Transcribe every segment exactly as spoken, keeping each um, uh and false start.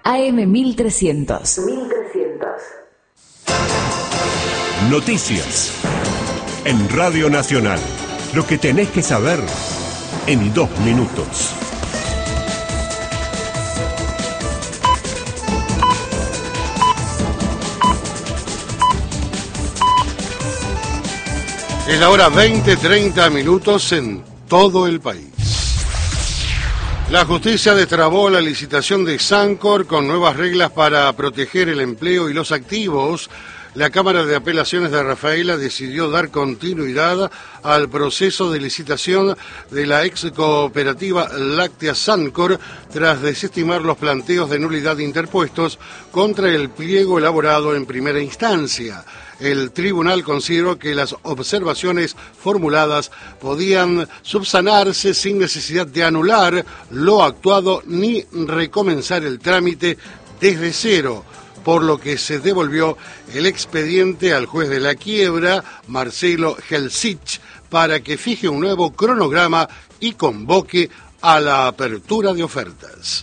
A M mil trescientos. mil trescientos. Noticias. En Radio Nacional. Lo que tenés que saber en dos minutos. Es la hora veinte, treinta minutos en todo el país. La justicia destrabó la licitación de Sancor con nuevas reglas para proteger el empleo y los activos. La Cámara de Apelaciones de Rafaela decidió dar continuidad al proceso de licitación de la ex cooperativa láctea Sancor tras desestimar los planteos de nulidad interpuestos contra el pliego elaborado en primera instancia. El tribunal consideró que las observaciones formuladas podían subsanarse sin necesidad de anular lo actuado ni recomenzar el trámite desde cero, por lo que se devolvió el expediente al juez de la quiebra, Marcelo Helsich, para que fije un nuevo cronograma y convoque a la apertura de ofertas.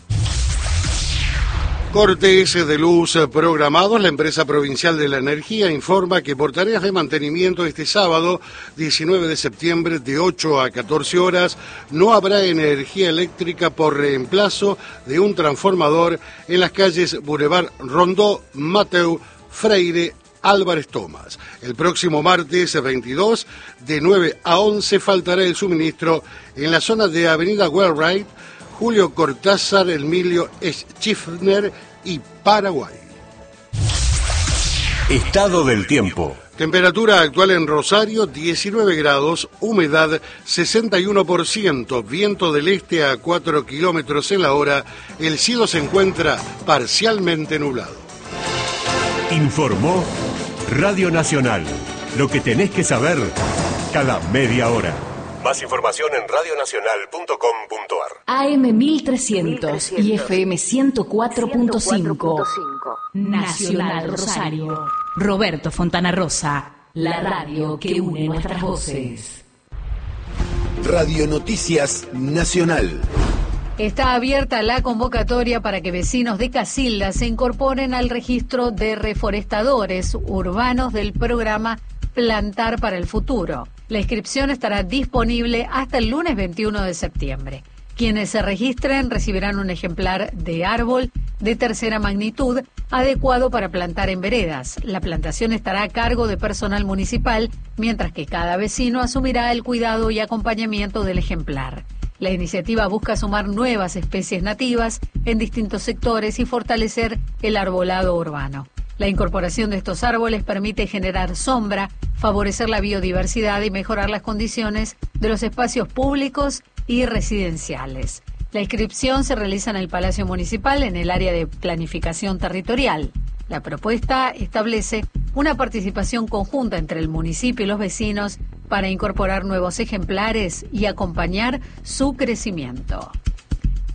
Cortes de luz programados. La empresa provincial de la energía informa que por tareas de mantenimiento este sábado, diecinueve de septiembre, de ocho a catorce horas, no habrá energía eléctrica por reemplazo de un transformador en las calles Boulevard Rondó, Mateu, Freire, Álvarez Tomás. El próximo martes veintidós, de nueve a once, faltará el suministro en la zona de Avenida Wellwright, Julio Cortázar, Emilio Schiffner y Paraguay. Estado del tiempo. Temperatura actual en Rosario, diecinueve grados, humedad sesenta y uno por ciento, viento del este a cuatro kilómetros en la hora, el cielo se encuentra parcialmente nublado. Informó Radio Nacional. Lo que tenés que saber cada media hora. Más información en radionacional punto com punto ar. A M mil trescientos y F M ciento cuatro punto cinco. Nacional Rosario. Roberto Fontana Rosa, la radio que une nuestras voces. Radio Noticias Nacional. Está abierta la convocatoria para que vecinos de Casilda se incorporen al registro de reforestadores urbanos del programa Plantar para el Futuro. La inscripción estará disponible hasta el lunes veintiuno de septiembre. Quienes se registren recibirán un ejemplar de árbol de tercera magnitud adecuado para plantar en veredas. La plantación estará a cargo de personal municipal, mientras que cada vecino asumirá el cuidado y acompañamiento del ejemplar. La iniciativa busca sumar nuevas especies nativas en distintos sectores y fortalecer el arbolado urbano. La incorporación de estos árboles permite generar sombra, favorecer la biodiversidad y mejorar las condiciones de los espacios públicos y residenciales. La inscripción se realiza en el Palacio Municipal, en el área de planificación territorial. La propuesta establece una participación conjunta entre el municipio y los vecinos para incorporar nuevos ejemplares y acompañar su crecimiento.